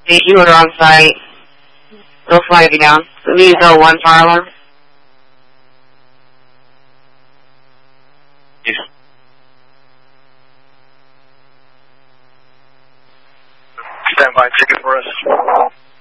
You were on site. They'll flag you down. These are 1 parlor. Yes. Stand by ticket for us.